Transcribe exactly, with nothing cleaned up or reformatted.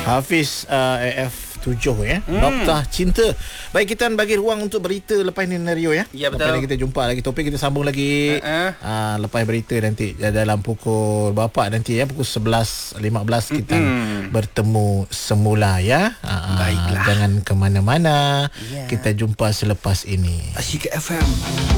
Hafiz uh, A F tujuh ya. Hmm. Noktah Cinta. Baik, kita bagi ruang untuk berita lepas ni Rio ya. Ya, betul. Lepas ni kita jumpa lagi topik, kita sambung lagi uh-uh. uh, lepas berita nanti dalam pukul berapa nanti ya, pukul sebelas lima belas kita mm-hmm. bertemu semula ya. Uh, Baiklah. Jangan ke mana-mana. Yeah. Kita jumpa selepas ini. Asyik F M.